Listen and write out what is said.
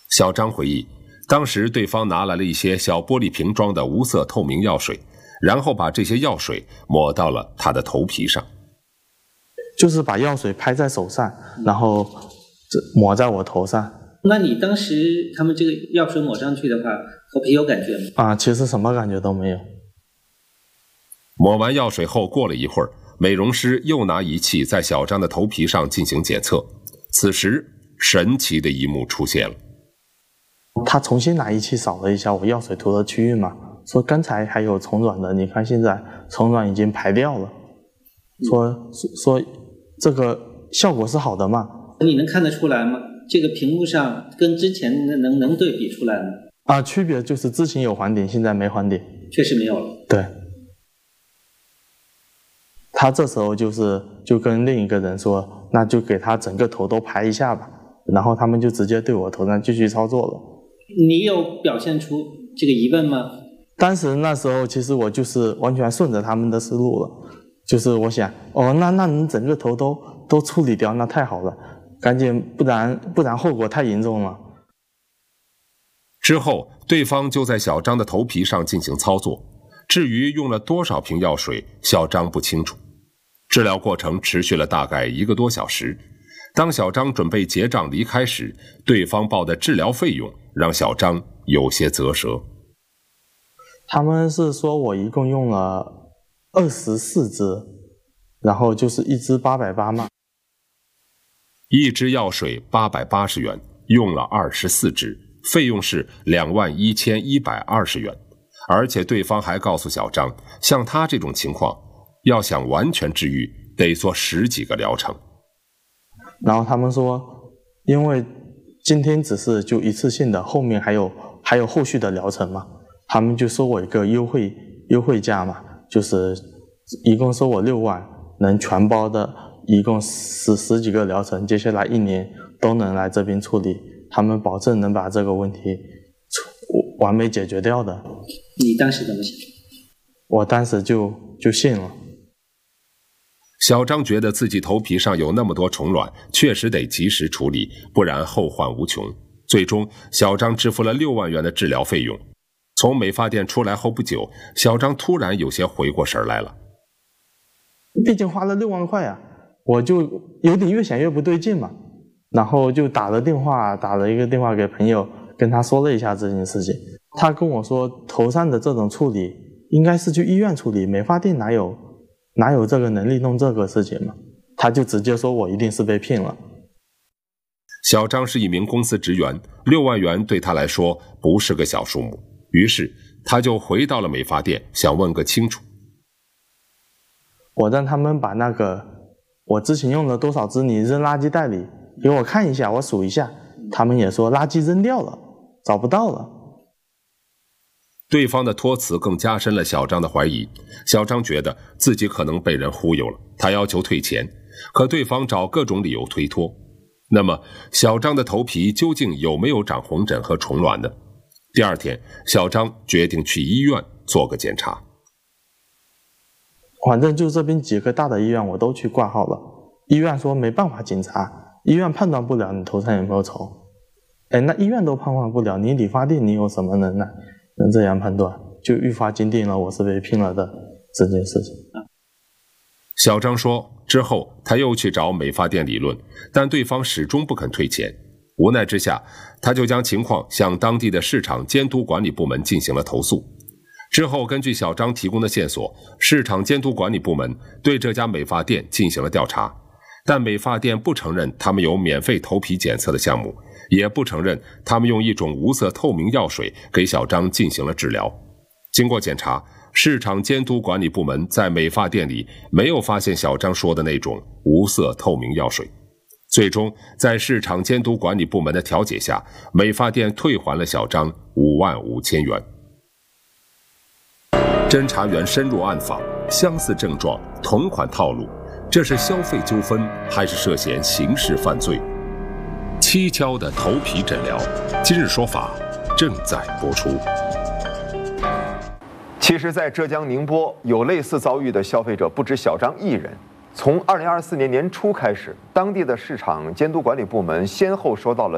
小张回忆，当时对方拿来了一些小玻璃瓶装的无色透明药水，然后把这些药水抹到了他的头皮上。 就是把药水拍在手上，然后抹在我头上。 那你当时他们这个药水抹上去的话，头皮有感觉吗？ 其实什么感觉都没有。 抹完药水后，过了一会儿，美容师又拿仪器在小张的头皮上进行检测。此时，神奇的一幕出现了。 他重新拿仪器扫了一下我药水涂的区域嘛，说刚才还有虫卵的，你看现在虫卵已经排掉了。说这个效果是好的嘛？ 你能看得出来吗？这个屏幕上跟之前能对比出来吗？ 区别就是之前有黄点，现在没黄点。 确实没有了。 对。他这时候就跟另一个人说，那就给他整个头都排一下吧。然后他们就直接对我头上继续操作了。 你有表现出这个疑问吗？ 那时候其实我就是完全顺着他们的思路了，就是我想，那你整个头都处理掉，那太好了，赶紧，不然后果太严重了。 之后，对方就在小张的头皮上进行操作，至于用了多少瓶药水，小张不清楚。治疗过程持续了大概1个多小时。当小张准备结账离开时，对方报的治疗费用让小张有些啧舌。 他们是说我一共用了24支，然后就是一支880嘛。 一支药水880元，用了24支，费用是21120元。而且对方还告诉小张，像他这种情况，要想完全治愈，得做10几个疗程。 然后他们说，因为今天只是就一次性的，后面还有后续的疗程嘛，他们就收我一个优惠价嘛，就是一共收我6万，能全包的，一共十几个疗程，接下来1年都能来这边处理，他们保证能把这个问题完美解决掉的。 你当时怎么想？ 我当时就信了。 小张觉得自己头皮上有那么多虫卵，确实得及时处理，不然后患无穷。最终，小张支付了6万元的治疗费用。从美发店出来后不久，小张突然有些回过神来了。 毕竟花了6万块啊，我就有点越想越不对劲嘛。然后就打了一个电话给朋友，跟他说了一下这件事情。他跟我说，头上的这种处理应该是去医院处理，美发店哪有这个能力弄这个事情嘛？他就直接说我一定是被骗了。 小张是一名公司职员，6万元对他来说不是个小数目，于是他就回到了美发店，想问个清楚。 我让他们把那个我之前用了多少支你扔垃圾袋里给我看一下，我数一下。他们也说垃圾扔掉了，找不到了。 对方的托词更加深了小张的怀疑，小张觉得自己可能被人忽悠了，他要求退钱，可对方找各种理由推脱。那么小张的头皮究竟有没有长红疹和虫卵呢？第二天，小张决定去医院做个检查。 反正就这边几个大的医院我都去挂号了，医院说没办法检查，医院判断不了你头上有没有虫。那医院都判断不了，你理发店你有什么能耐能这样判断？就愈发坚定了我是被骗了的这件事情。 小张说，之后他又去找美发店理论，但对方始终不肯退钱。无奈之下，他就将情况向当地的市场监督管理部门进行了投诉。之后根据小张提供的线索，市场监督管理部门对这家美发店进行了调查，但美发店不承认他们有免费头皮检测的项目，也不承认他们用一种无色透明药水给小张进行了治疗。经过检查，市场监督管理部门在美发店里没有发现小张说的那种无色透明药水。最终在市场监督管理部门的调解下，美发店退还了小张55000元。侦查员深入暗访，相似症状，同款套路，这是消费纠纷还是涉嫌刑事犯罪？蹊跷的头皮诊疗，今日说法正在播出。 其实，在浙江宁波有类似遭遇的消费者不止小张一人。从2024年年初开始，当地的市场监督管理部门先后收到了